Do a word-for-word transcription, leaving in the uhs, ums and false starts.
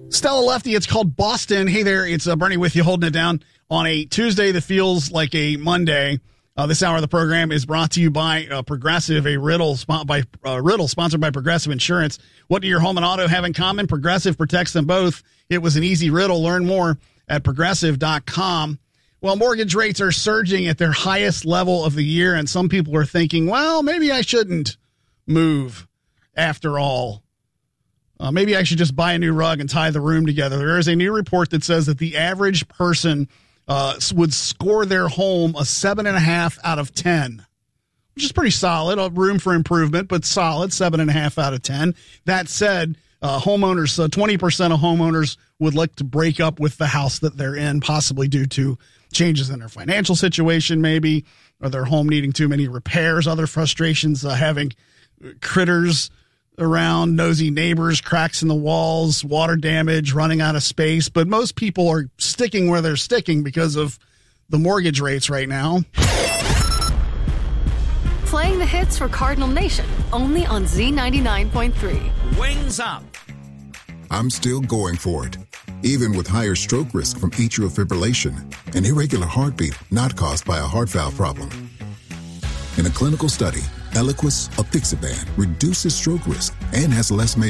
Stella Lefty, it's called Boston. Hey there, it's uh, Bernie with you, holding it down on a Tuesday that feels like a Monday. Uh, this hour of the program is brought to you by uh, Progressive, a riddle spo- by uh, riddle sponsored by Progressive Insurance. What do your home and auto have in common? Progressive protects them both. It was an easy riddle. Learn more at progressive dot com. Well, mortgage rates are surging at their highest level of the year, and some people are thinking, well, maybe I shouldn't move after all. Uh, maybe I should just buy a new rug and tie the room together. There is a new report that says that the average person uh, would score their home a seven and a half out of ten, which is pretty solid. A room for improvement, but solid, seven and a half out of ten. That said, uh, homeowners, uh, twenty percent of homeowners would like to break up with the house that they're in, possibly due to changes in their financial situation, maybe, or their home needing too many repairs, other frustrations, uh, having critters around, nosy neighbors, cracks in the walls, water damage, running out of space. But most people are sticking where they're sticking because of the mortgage rates right now. Playing the hits for Cardinal Nation, only on Z ninety-nine point three. Wings up. I'm still going for it, even with higher stroke risk from atrial fibrillation, an irregular heartbeat not caused by a heart valve problem. In a clinical study, Eliquis, apixaban, reduces stroke risk and has less major